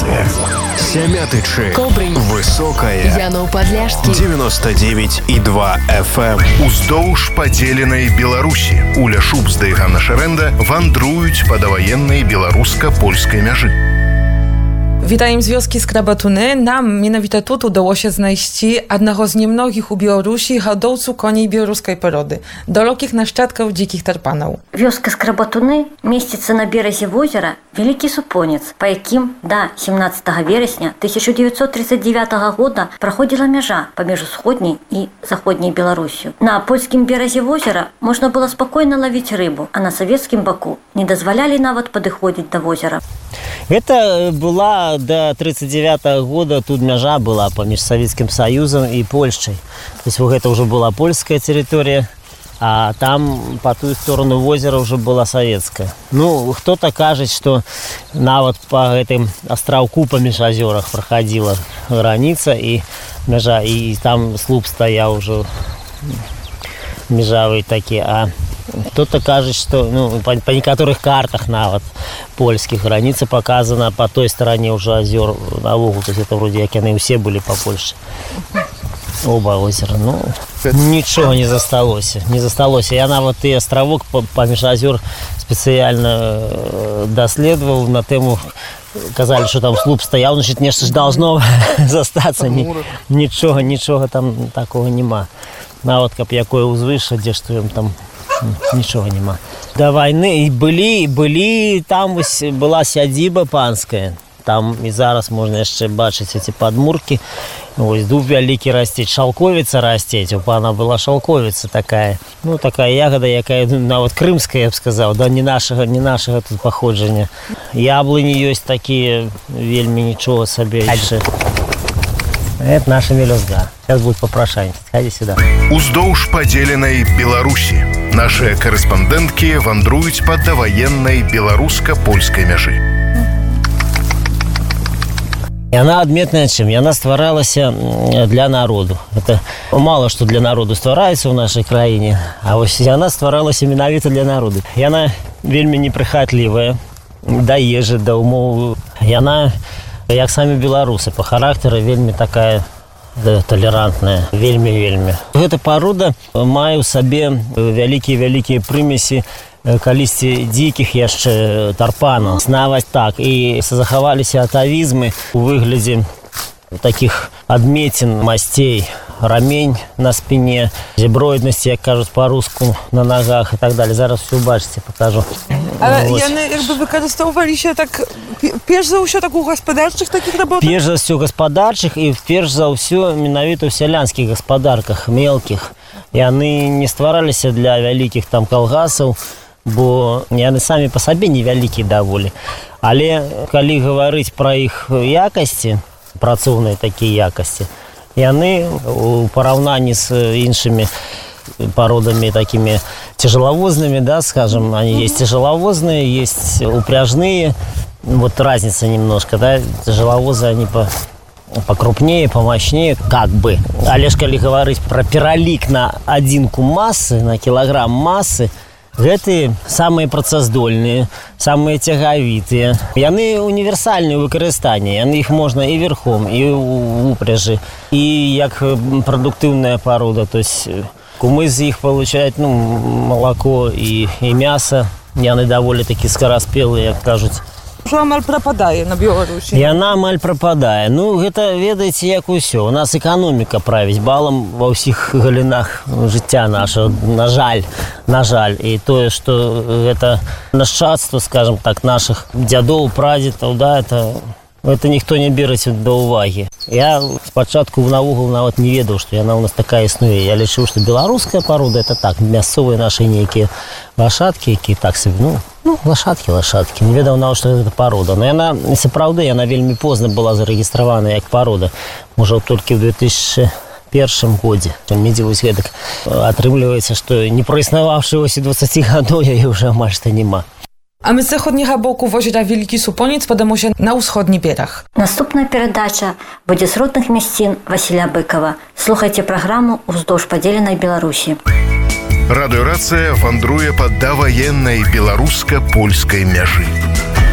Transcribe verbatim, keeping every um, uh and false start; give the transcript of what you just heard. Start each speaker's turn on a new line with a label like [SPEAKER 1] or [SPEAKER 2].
[SPEAKER 1] Высокая. Сямятычы.
[SPEAKER 2] Кобрынь.
[SPEAKER 1] Высокая.
[SPEAKER 2] Яноў-Падляшскі.
[SPEAKER 1] девяносто девять и два эф эм.
[SPEAKER 3] Уздоўж падзеленай Беларусі. Уля Шубсда і Ганна Шарэнда вандруюць па даваеннай беларуска-польскай мяжы.
[SPEAKER 4] Witajem z wioski Skrabatuny. Nam mianowicie tu udało się znaleźć jednego z niemnogich u Białorusi hodowców koni białoruskiej porody, dalekich naszczadków dzikich tarpanów.
[SPEAKER 5] Wioska Skrabatuny mieściться na березе озера Великий Супонец, по яким до семнадцатого вересня тысяча девятьсот тридцать девятого года проходила межа поміж Усходней и Заходней Беларусью. На польскім березе озера можно было спокойно ловить рыбу, а на советском боку не дозволяли нават подыходить до озера.
[SPEAKER 6] Это была до тридцать девятого года, тут мяжа была поміж Советским Союзом и Польшей. То есть вот это уже была польская территория, а там по ту сторону озера уже была советская. Ну, кто-то кажет, что на вот по этим островку поміж озерах проходила граница и мяжа, и там слуп стоял уже межавые такие, а кто-то кажет, что ну, по, по некоторых картах на вот польских граница показана по той стороне уже озер на Волгу. То есть это вроде как они все были по Польше. Оба озера. Ну, ничего не засталось. Не засталось. Я на вот и островок поміж озер специально доследовал на тему. Казали, что там слуп стоял, значит, нечто ж должно застаться. Ничего, ничего там такого нема. На вот как якое узвыше, где что там ничего нема. До войны и были, были, там была сядзіба панская. Там и зараз можно еще бачить эти подмурки. Ось дуб великий растет, шалковица растет. У пана была шалковица такая. Ну, такая ягода, якая, ну, вот крымская, я бы сказал, да, не нашего, не нашего тут походження. Яблони есть такие, вельми ничего себе еще. Это наша мелюзга. Сейчас будет попрошайник. Ходи сюда.
[SPEAKER 3] Уздоўж падзеленай Беларусі. Наши корреспондентки вандруюць па даваеннай беларуска-польскай мяжы.
[SPEAKER 6] И она отметная чем? И она стваралась для народу. Это мало что для народу ствараецца в нашей краине, а вот она стваралась менавіта для народу. И она вельми непрыхатливая, да ежи, да умову. И она, як самі беларусы, по характеру вельми такая да, толерантная, вельми-вельми. Эта порода мае ў сабе вялікія-вялікія прымесі калісьці дзікіх яшчэ тарпанаў. Нават так. І захаваліся атавізмы у выглядзе таких адметин мастей, рамень на спине, зеброидности, як кажуть по-руску, на ногах и так далее. Зараз все убачите, покажу.
[SPEAKER 4] Ale вот. Яны jakby wykorzystowali się tak, перш за ўсё так у гаспадарчых таких работах?
[SPEAKER 6] Перш за ўсё гаспадарчых и перш за ўсё менавіта ў сялянскіх гаспадарках, мелкіх. Яны не ствараліся для вялікіх там калгасаў, бо яны самі па сабе невялікія даволі. Але калі гаварыць пра іх якасці, працоўныя такія якасці, яны у параўнанні з іншымі породами такими тяжеловозными, да, скажем, они mm-hmm. есть тяжеловозные, есть упряжные, вот разница немножко, да, тяжеловозы они по, покрупнее, помощнее, как бы. Але ж калі гаварыць про пералік на адзінку массы, на килограмм массы, гэтые самые працаздольныя, самые цягавітыя. Яны універсальныя ў выкарыстанні, яны іх можна і верхом, і ў упряжы, і як прадуктыўная порода, то есть кумыс з іх получаюць, ну, молоко і, і мясо. Яны даволі-такі скараспелыя, як кажуць.
[SPEAKER 4] Що амаль прападае на Беларусі?
[SPEAKER 6] Яна амаль прападае. Ну, гэта, ведаеце, як усё. У нас эканоміка правіць балам ва ўсіх галінах жыцця нашего. На жаль, на жаль. І тое, што гэта нашчадство, скажем так, наших дзядоў, прадзедаў, да, это... Это ніхто не береце до уваги. Я спачатку наогул нават не ведаў, што яна у нас такая існуе. Я лічыў, што беларуская порода это так, мясцовыя наши нейкія лашадкі, якія так сабе, ну, ну, лашадкі, лашадкі. Не ведаў нават, што гэта порода. Но яна, сапраўды, яна вельмі позна была зарэгістравана як порода. Можа, толькі ў две тысячи першым годзе. Медзе вось гэтак атрымліваецца, што не праіснаваўшы вось і дваццаці гадоў яе ўжо амаль што няма.
[SPEAKER 4] А ми з заходнього боку озера Великий Супонец подамо на усходній берег.
[SPEAKER 5] Наступна передача буде з родних місцин Василя Быкова. Слухайте програму «Уздовж падзеленай Беларусі».
[SPEAKER 3] Радыёрацыя вандруе па даваеннай беларуска-польскай мяжы.